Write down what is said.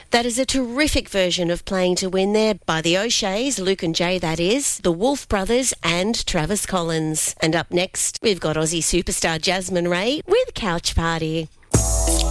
That is a terrific version of Playing to Win there by the O'Sheas, Luke and Jay that is, the Wolf Brothers and Travis Collins. And up next, we've got Aussie superstar Jasmine Ray with Couch Party.